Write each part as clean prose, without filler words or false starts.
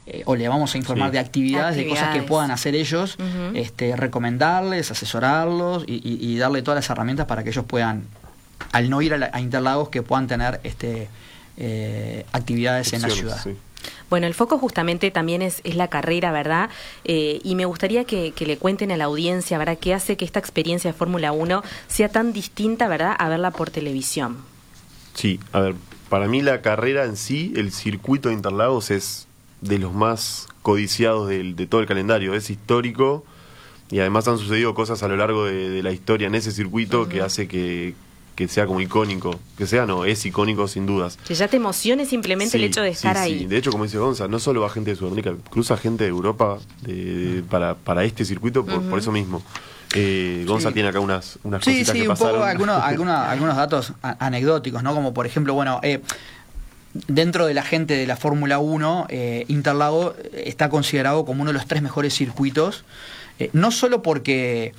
o le vamos a informar de actividades, de cosas que puedan hacer ellos, recomendarles, asesorarlos y darle todas las herramientas para que ellos puedan, al no ir a Interlagos, que puedan tener actividades en la ciudad. Sí. Bueno, el foco justamente también es la carrera, ¿verdad? Y me gustaría que le cuenten a la audiencia, ¿verdad?, qué hace que esta experiencia de Fórmula 1 sea tan distinta, ¿verdad?, a verla por televisión. Sí, a ver, para mí la carrera en sí, el circuito de Interlagos es de los más codiciados de todo el calendario, es histórico y además han sucedido cosas a lo largo de la historia en ese circuito que hace que sea como icónico, es icónico sin dudas. Que ya te emocione simplemente el hecho de estar ahí. Sí. De hecho, como dice Gonza, no solo va gente de Sudamérica, cruza gente de Europa para este circuito por eso mismo. Gonza tiene acá unas cositas que pasaron. Un poco algunos datos anecdóticos, ¿no? Como por ejemplo, dentro de la gente de la Fórmula 1, Interlagos está considerado como uno de los 3 mejores circuitos, no solo porque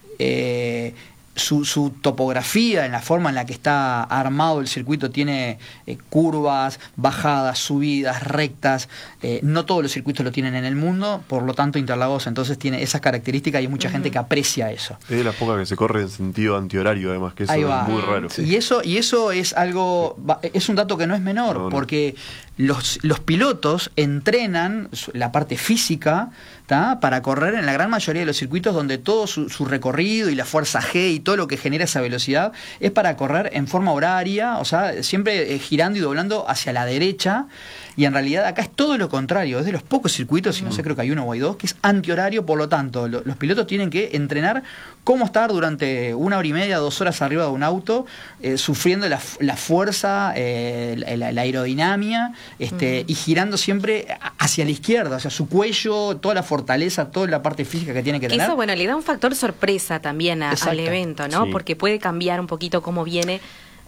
su topografía, en la forma en la que está armado el circuito, tiene curvas, bajadas, subidas, rectas. No todos los circuitos lo tienen en el mundo, por lo tanto Interlagos entonces tiene esas características y hay mucha gente que aprecia eso. Es de las pocas que se corre en sentido antihorario, además, que eso es muy raro. Sí. Y eso es algo, es un dato que no es menor, porque los pilotos entrenan la parte física, ¿tá?, para correr en la gran mayoría de los circuitos donde todo su recorrido y la fuerza G y todo lo que genera esa velocidad es para correr en forma horaria, o sea, siempre girando y doblando hacia la derecha. Y en realidad acá es todo lo contrario, es de los pocos circuitos, y no sé, creo que hay uno o hay 2, que es antihorario. Por lo tanto, los pilotos tienen que entrenar cómo estar durante 1 hora y media, 2 horas arriba de un auto, sufriendo la fuerza, la aerodinámica, y girando siempre hacia la izquierda, hacia su cuello, toda la fortaleza, toda la parte física que tiene que tener. Eso, le da un factor sorpresa también al evento, ¿no? Sí. Porque puede cambiar un poquito cómo viene.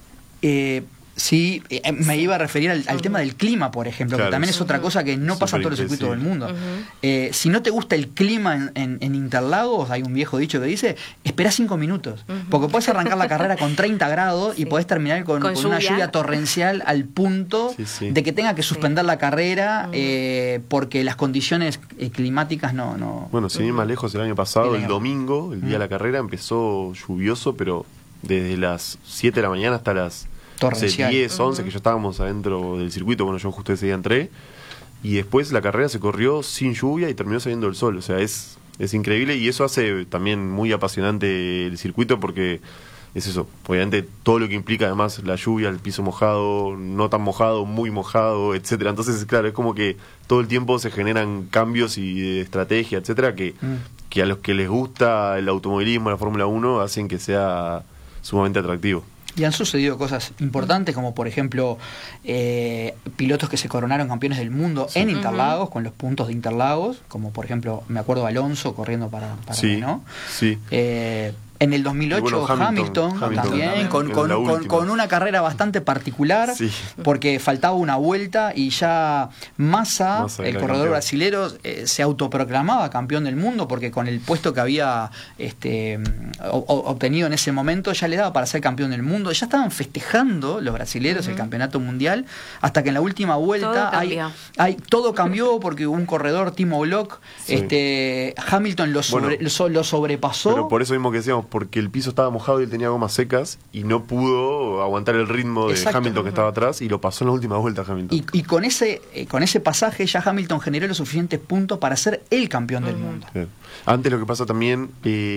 Sí, me iba a referir al tema del clima, por ejemplo, que también es otra cosa que no pasa en todos los circuitos del mundo. Si no te gusta el clima en Interlagos, hay un viejo dicho que dice, espera 5 minutos, porque puedes arrancar la carrera con 30 grados y podés terminar con una lluvia torrencial al punto de que tenga que suspender la carrera porque las condiciones climáticas no... Bueno, sin ir más lejos, el año pasado, el domingo, el día de la carrera, empezó lluvioso, pero desde las 7 de la mañana hasta las 10, 11, que ya estábamos adentro del circuito. Bueno, yo justo ese día entré y después la carrera se corrió sin lluvia y terminó saliendo el sol. O sea, es increíble, y eso hace también muy apasionante el circuito, porque es eso, obviamente todo lo que implica además la lluvia, el piso mojado, no tan mojado, muy mojado, etcétera. Entonces, claro, es como que todo el tiempo se generan cambios y de estrategia, etcétera, que a los que les gusta el automovilismo, la Fórmula 1, hacen que sea sumamente atractivo. Y han sucedido cosas importantes, como por ejemplo pilotos que se coronaron campeones del mundo en Interlagos, con los puntos de Interlagos, como por ejemplo, me acuerdo Alonso corriendo para ¿no? Sí. En el 2008 Hamilton también, con una carrera bastante particular, porque faltaba una vuelta y ya Massa el corredor campeón brasilero, se autoproclamaba campeón del mundo, porque con el puesto que había obtenido en ese momento ya le daba para ser campeón del mundo. Ya estaban festejando los brasileros el campeonato mundial, hasta que en la última vuelta todo cambió porque un corredor, Timo Glock, Hamilton lo sobrepasó. Pero por eso mismo que decíamos, porque el piso estaba mojado y él tenía gomas secas y no pudo aguantar el ritmo de Hamilton, que estaba atrás, y lo pasó en la última vuelta Hamilton. Y con ese pasaje ya Hamilton generó los suficientes puntos para ser el campeón del mundo. Antes, lo que pasa también,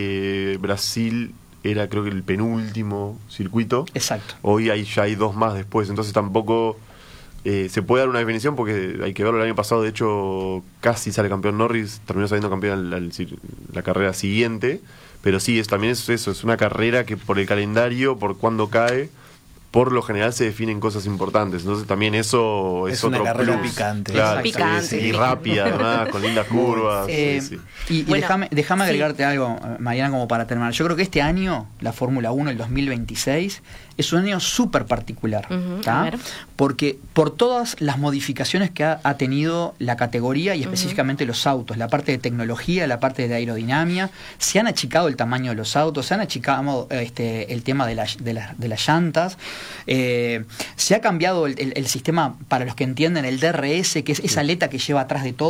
Brasil era, creo que, el penúltimo circuito. Exacto. Hoy ya hay 2 más después, entonces tampoco se puede dar una definición, porque hay que verlo. El año pasado, de hecho, casi sale campeón Norris, terminó saliendo campeón la carrera siguiente. Pero sí, también es eso, es una carrera que por el calendario, por cuándo cae, por lo general se definen cosas importantes. Entonces también eso es otro una carrera plus. picante. Claro, picante. Y rápida, además, con lindas curvas. Y déjame agregarte algo, Mariana, como para terminar. Yo creo que este año, la Fórmula 1, el 2026, es un año súper particular, porque por todas las modificaciones que ha tenido la categoría y específicamente los autos, la parte de tecnología, la parte de aerodinámica, se han achicado el tamaño de los autos, se han achicado el tema de las llantas, se ha cambiado el sistema, para los que entienden, el DRS, que es esa aleta que lleva atrás de todo.